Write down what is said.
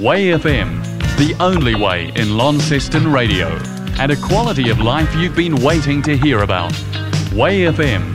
Way FM, the only way in Launceston radio, and a quality of life you've been waiting to hear about. Way FM